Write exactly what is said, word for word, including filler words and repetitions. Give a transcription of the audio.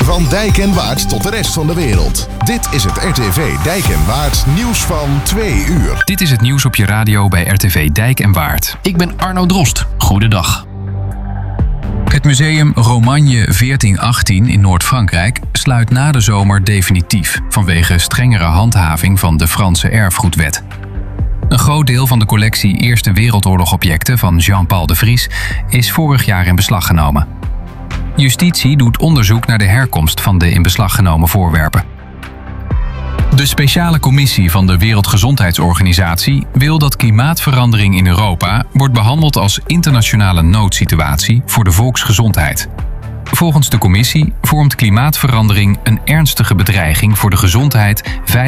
Van Dijk en Waard tot de rest van de wereld. Dit is het R T V Dijk en Waard nieuws van twee uur. Dit is het nieuws op je radio bij R T V Dijk en Waard. Ik ben Arno Drost. Goedendag. Het museum Romagne veertien achttien in Noord-Frankrijk sluit na de zomer definitief vanwege strengere handhaving van de Franse erfgoedwet. Een groot deel van de collectie Eerste Wereldoorlog-objecten van Jean-Paul de Vries is vorig jaar in beslag genomen. Justitie doet onderzoek naar de herkomst van de in beslag genomen voorwerpen. De speciale commissie van de Wereldgezondheidsorganisatie wil dat klimaatverandering in Europa wordt behandeld als internationale noodsituatie voor de volksgezondheid. Volgens de commissie vormt klimaatverandering een ernstige bedreiging voor de gezondheid, veiligheid